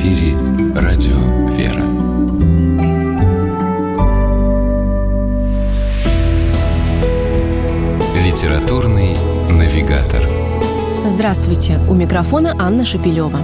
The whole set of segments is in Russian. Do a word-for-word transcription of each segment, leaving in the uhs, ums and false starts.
эфире радио «Вера». Литературный навигатор. Здравствуйте, у микрофона Анна Шапилева.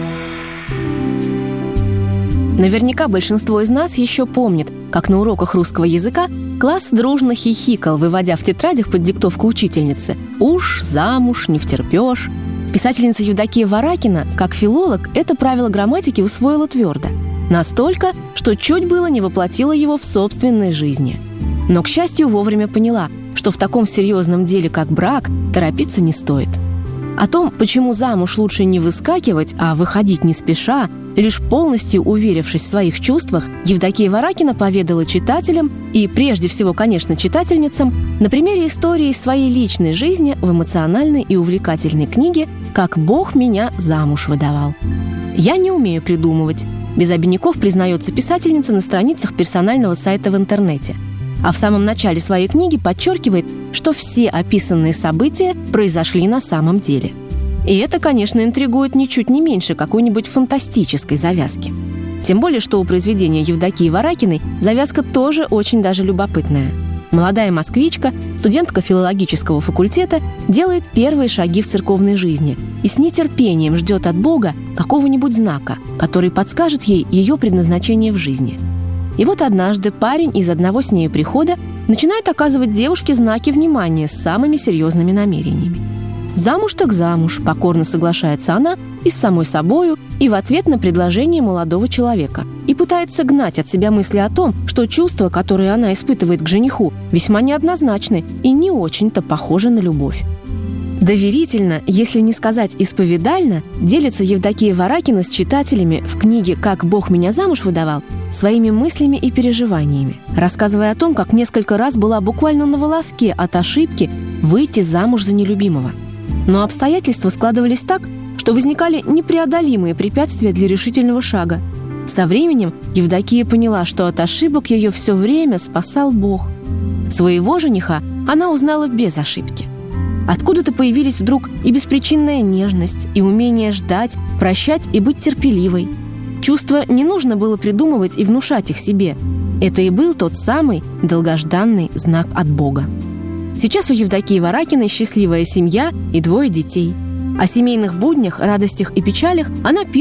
Наверняка большинство из нас еще помнит, как на уроках русского языка класс дружно хихикал, выводя в тетрадях под диктовку учительницы: «Уж замуж не втерпешь». Писательница Евдокия Варакина, как филолог, это правило грамматики усвоила твердо. Настолько, что чуть было не воплотила его в собственной жизни. Но, к счастью, вовремя поняла, что в таком серьезном деле, как брак, торопиться не стоит. О том, почему замуж лучше не выскакивать, а выходить не спеша, лишь полностью уверившись в своих чувствах, Евдокия Варакина поведала читателям и, прежде всего, конечно, читательницам, на примере истории своей личной жизни в эмоциональной и увлекательной книге «Как Бог меня замуж выдавал». «Я не умею придумывать», без обиняков признается писательница на страницах персонального сайта в интернете. А в самом начале своей книги подчеркивает, что все описанные события произошли на самом деле. И это, конечно, интригует ничуть не меньше какой-нибудь фантастической завязки. Тем более, что у произведения Евдокии Варакиной завязка тоже очень даже любопытная. Молодая москвичка, студентка филологического факультета, делает первые шаги в церковной жизни и с нетерпением ждет от Бога какого-нибудь знака, который подскажет ей ее предназначение в жизни. И вот однажды парень из одного с нею прихода начинает оказывать девушке знаки внимания с самыми серьезными намерениями. «Замуж так замуж», — покорно соглашается она и с самой собою, и в ответ на предложение молодого человека, и пытается гнать от себя мысли о том, что чувства, которые она испытывает к жениху, весьма неоднозначны и не очень-то похожи на любовь. Доверительно, если не сказать исповедально, делится Евдокия Варакина с читателями в книге «Как Бог меня замуж выдавал» своими мыслями и переживаниями, рассказывая о том, как несколько раз была буквально на волоске от ошибки выйти замуж за нелюбимого. Но обстоятельства складывались так, что возникали непреодолимые препятствия для решительного шага. Со временем Евдокия поняла, что от ошибок ее все время спасал Бог. Своего жениха она узнала без ошибки. Откуда-то появились вдруг и беспричинная нежность, и умение ждать, прощать и быть терпеливой. Чувства не нужно было придумывать и внушать их себе. Это и был тот самый долгожданный знак от Бога. Сейчас у Евдокии Варакиной счастливая семья и двое детей. О семейных буднях, радостях и печалях она пишет